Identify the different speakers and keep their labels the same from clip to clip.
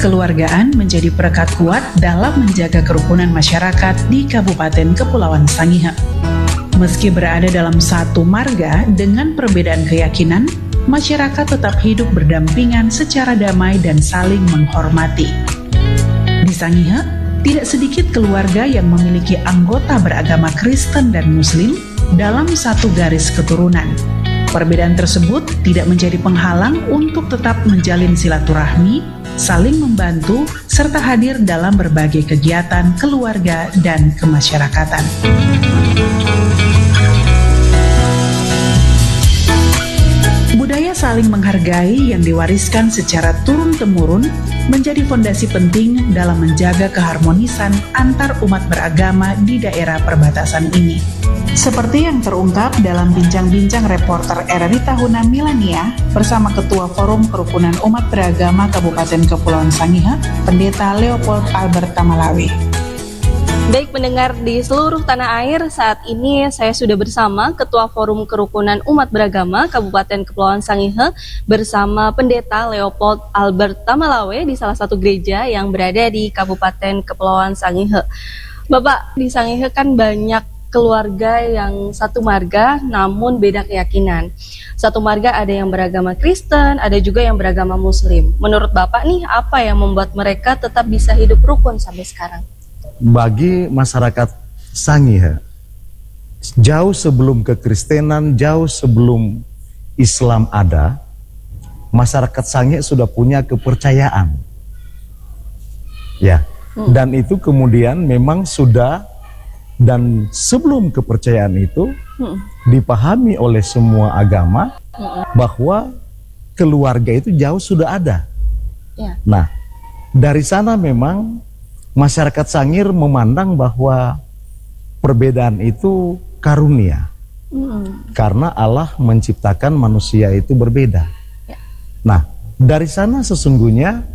Speaker 1: Kekeluargaan menjadi perekat kuat dalam menjaga kerukunan masyarakat di Kabupaten Kepulauan Sangihe. Meski berada dalam satu marga dengan perbedaan keyakinan, masyarakat tetap hidup berdampingan secara damai dan saling menghormati. Di Sangihe, tidak sedikit keluarga yang memiliki anggota beragama Kristen dan Muslim dalam satu garis keturunan. Perbedaan tersebut tidak menjadi penghalang untuk tetap menjalin silaturahmi, saling membantu, serta hadir dalam berbagai kegiatan keluarga dan kemasyarakatan. Budaya saling menghargai yang diwariskan secara turun-temurun menjadi fondasi penting dalam menjaga keharmonisan antar umat beragama di daerah perbatasan ini. Seperti yang terungkap dalam bincang-bincang reporter RRI Tahuna Milania bersama Ketua Forum Kerukunan Umat Beragama Kabupaten Kepulauan Sangihe, Pendeta Leopold Albert Tamalawe.
Speaker 2: Baik pendengar di seluruh tanah air, saat ini saya sudah bersama Ketua Forum Kerukunan Umat Beragama Kabupaten Kepulauan Sangihe bersama Pendeta Leopold Albert Tamalawe di salah satu gereja yang berada di Kabupaten Kepulauan Sangihe. Bapak, di Sangihe kan banyak keluarga yang satu marga namun beda keyakinan. Satu marga ada yang beragama Kristen, ada juga yang beragama Muslim. Menurut Bapak nih, apa yang membuat mereka tetap bisa hidup rukun sampai sekarang?
Speaker 3: Bagi masyarakat Sangihe, jauh sebelum kekristenan, jauh sebelum Islam ada, masyarakat Sangihe sudah punya kepercayaan. Ya, dan itu kemudian memang sudah, dan sebelum kepercayaan itu dipahami oleh semua agama bahwa keluarga itu jauh sudah ada.
Speaker 2: Ya.
Speaker 3: Nah, dari sana memang masyarakat Sangihe memandang bahwa perbedaan itu karunia. Karena Allah menciptakan manusia itu berbeda.
Speaker 2: Ya.
Speaker 3: Nah, dari sana sesungguhnya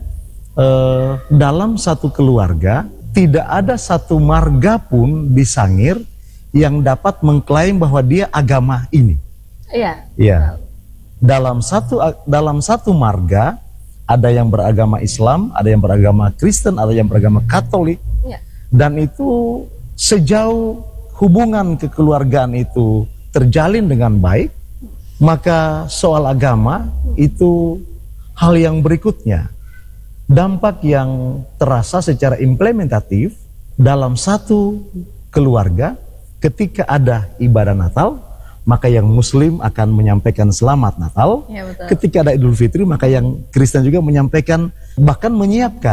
Speaker 3: dalam satu keluarga tidak ada satu marga pun di Sangihe yang dapat mengklaim bahwa dia agama ini.
Speaker 2: Iya.
Speaker 3: Ya. Dalam satu marga ada yang beragama Islam, ada yang beragama Kristen, ada yang beragama Katolik.
Speaker 2: Ya.
Speaker 3: Dan itu sejauh hubungan kekeluargaan itu terjalin dengan baik, maka soal agama itu hal yang berikutnya. Dampak yang terasa secara implementatif dalam satu keluarga ketika ada ibadah Natal, maka yang Muslim akan menyampaikan selamat Natal.
Speaker 2: Ya, betul.
Speaker 3: Ketika ada Idul Fitri, maka yang Kristen juga menyampaikan, bahkan menyiapkan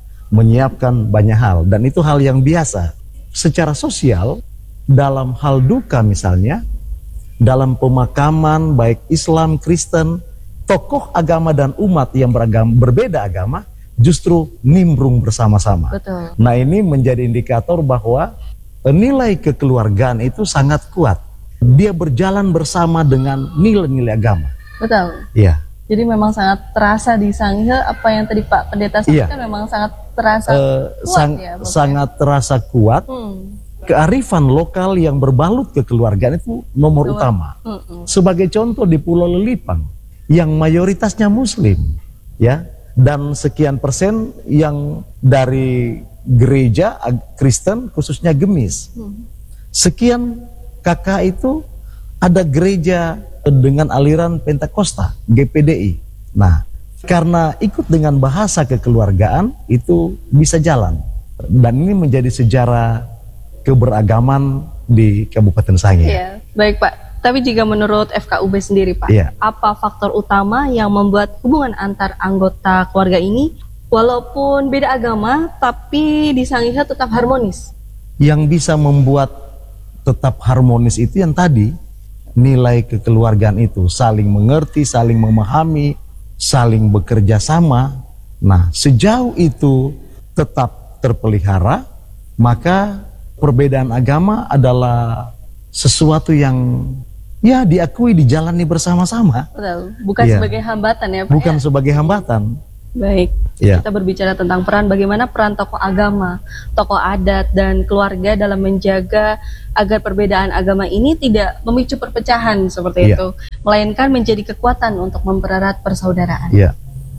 Speaker 3: banyak hal, dan itu hal yang biasa. Secara sosial, dalam hal duka misalnya, dalam pemakaman baik Islam, Kristen, tokoh agama dan umat yang berbeda agama justru nimbrung bersama-sama.
Speaker 2: Betul.
Speaker 3: Nah, ini menjadi indikator bahwa nilai kekeluargaan itu sangat kuat. Dia berjalan bersama dengan nilai-nilai agama.
Speaker 2: Betul.
Speaker 3: Iya.
Speaker 2: Jadi memang sangat terasa di Sangihe apa yang tadi Pak Pendeta sampaikan, memang sangat terasa kuat ya.
Speaker 3: Sangat terasa kuat. Kearifan lokal yang berbalut kekeluargaan itu nomor utama. Sebagai contoh di Pulau Lelipang yang mayoritasnya Muslim, ya. Dan sekian persen yang dari gereja Kristen khususnya Gemis. Sekian kakak itu ada gereja dengan aliran Pentakosta, GPDI. Nah, karena ikut dengan bahasa kekeluargaan itu bisa jalan. Dan ini menjadi sejarah keberagaman di Kabupaten Sangihe.
Speaker 2: Iya, baik Pak. Tapi jika menurut FKUB sendiri Pak, apa faktor utama yang membuat hubungan antar anggota keluarga ini walaupun beda agama tapi di Sangihe tetap harmonis?
Speaker 3: Yang bisa membuat tetap harmonis itu yang tadi, nilai kekeluargaan itu, saling mengerti, saling memahami, saling bekerja sama. Nah, sejauh itu tetap terpelihara, maka perbedaan agama adalah sesuatu yang diakui, dijalani bersama-sama.
Speaker 2: Betul. Bukan sebagai hambatan ya Pak?
Speaker 3: Bukan sebagai hambatan.
Speaker 2: Baik, kita berbicara tentang bagaimana peran tokoh agama, tokoh adat, dan keluarga dalam menjaga agar perbedaan agama ini tidak memicu perpecahan seperti itu, melainkan menjadi kekuatan untuk mempererat persaudaraan.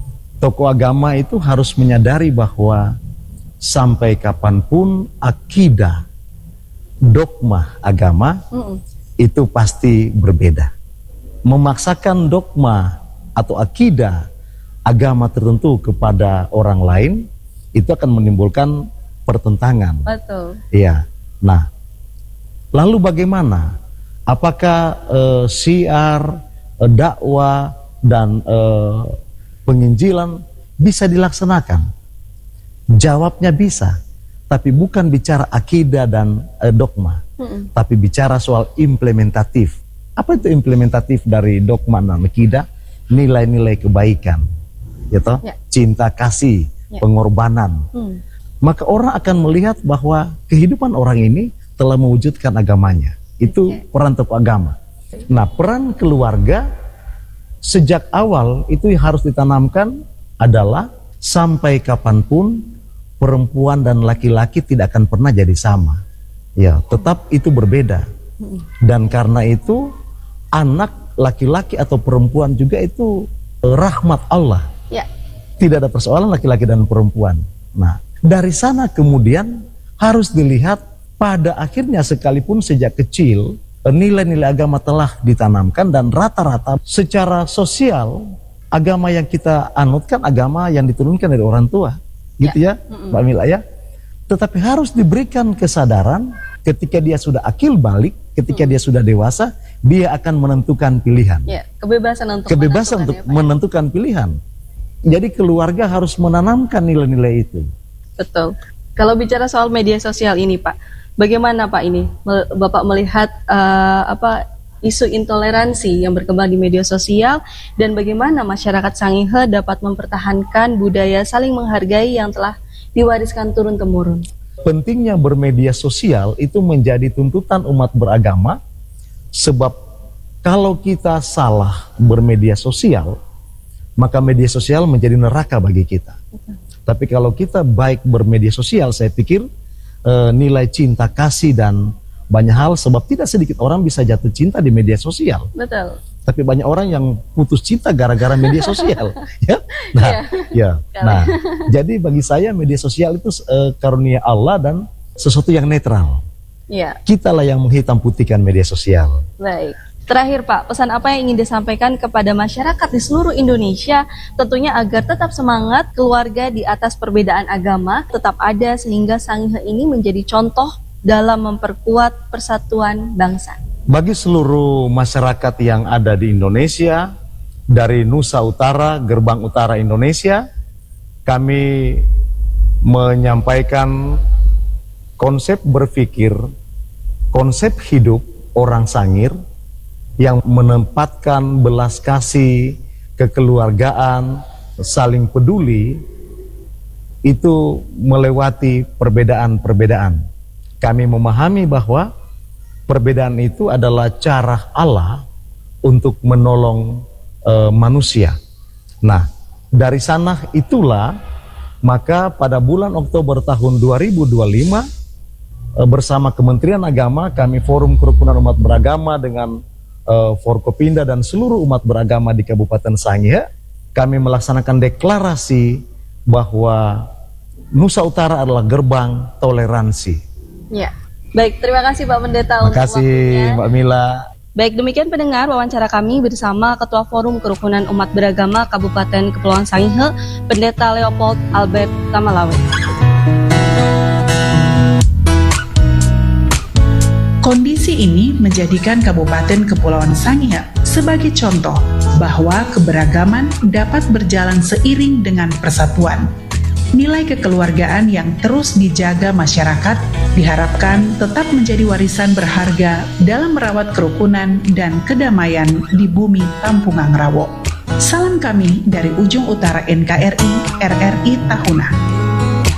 Speaker 3: tokoh agama itu harus menyadari bahwa sampai kapanpun akidah, dogma agama itu pasti berbeda. Memaksakan dogma atau akidah agama tertentu kepada orang lain itu akan menimbulkan pertentangan.
Speaker 2: Betul.
Speaker 3: Iya. Nah, lalu bagaimana? Apakah syiar, dakwah dan penginjilan bisa dilaksanakan? Jawabnya bisa, tapi bukan bicara akidah dan dogma, tapi bicara soal implementatif. Apa itu implementatif dari dogma dan akidah? Nilai-nilai kebaikan, gitu? Cinta kasih, pengorbanan. Maka orang akan melihat bahwa kehidupan orang ini telah mewujudkan agamanya. Itu peran tokoh agama. Nah, peran keluarga sejak awal itu harus ditanamkan adalah sampai kapanpun perempuan dan laki-laki tidak akan pernah jadi sama. Ya, tetap itu berbeda. Dan karena itu anak laki-laki atau perempuan juga itu rahmat Allah.
Speaker 2: Ya.
Speaker 3: Tidak ada persoalan laki-laki dan perempuan. Nah, dari sana kemudian harus dilihat pada akhirnya sekalipun sejak kecil nilai-nilai agama telah ditanamkan dan rata-rata secara sosial agama yang kita anutkan agama yang diturunkan dari orang tua. Gitu ya, Mbak Mila ya. Tetapi harus diberikan kesadaran ketika dia sudah akil balik, ketika dia sudah dewasa, dia akan menentukan pilihan.
Speaker 2: Ya, kebebasan untuk
Speaker 3: menentukan pilihan. Jadi keluarga harus menanamkan nilai-nilai itu.
Speaker 2: Betul. Kalau bicara soal media sosial ini, Pak, bagaimana Pak ini Bapak melihat isu intoleransi yang berkembang di media sosial dan bagaimana masyarakat Sangihe dapat mempertahankan budaya saling menghargai yang telah diwariskan turun-temurun?
Speaker 3: Pentingnya bermedia sosial itu menjadi tuntutan umat beragama, sebab kalau kita salah bermedia sosial, maka media sosial menjadi neraka bagi kita. Tapi kalau kita baik bermedia sosial, saya pikir nilai cinta kasih dan banyak hal, sebab tidak sedikit orang bisa jatuh cinta di media sosial.
Speaker 2: Betul.
Speaker 3: Tapi banyak orang yang putus cinta gara-gara media sosial. Ya. Nah, Nah, jadi bagi saya media sosial itu karunia Allah dan sesuatu yang netral.
Speaker 2: Ya.
Speaker 3: Kitalah yang menghitam putihkan media sosial.
Speaker 2: Baik. Terakhir Pak, pesan apa yang ingin disampaikan kepada masyarakat di seluruh Indonesia, tentunya agar tetap semangat, keluarga di atas perbedaan agama tetap ada sehingga Sangihe ini menjadi contoh dalam memperkuat persatuan bangsa.
Speaker 3: Bagi seluruh masyarakat yang ada di Indonesia, dari Nusa Utara, Gerbang Utara Indonesia, kami menyampaikan konsep berpikir, konsep hidup orang Sangir yang menempatkan belas kasih, kekeluargaan, saling peduli, itu melewati perbedaan-perbedaan. Kami memahami bahwa perbedaan itu adalah cara Allah untuk menolong manusia. Nah, dari sana itulah maka pada bulan Oktober tahun 2025 bersama Kementerian Agama, kami Forum Kerukunan Umat Beragama dengan Forkopimda dan seluruh umat beragama di Kabupaten Sangihe, kami melaksanakan deklarasi bahwa Nusa Utara adalah gerbang toleransi.
Speaker 2: Ya, baik, terima kasih Pak Pendeta
Speaker 3: untuk waktunya. Terima kasih Mbak Mila.
Speaker 2: Baik, demikian pendengar wawancara kami bersama Ketua Forum Kerukunan Umat Beragama Kabupaten Kepulauan Sangihe, Pendeta Leopold Albert Tamalawe.
Speaker 1: Kondisi ini menjadikan Kabupaten Kepulauan Sangihe sebagai contoh bahwa keberagaman dapat berjalan seiring dengan persatuan. Nilai kekeluargaan yang terus dijaga masyarakat diharapkan tetap menjadi warisan berharga dalam merawat kerukunan dan kedamaian di bumi Tampungan Rawo. Salam kami dari ujung utara NKRI, RRI Tahuna.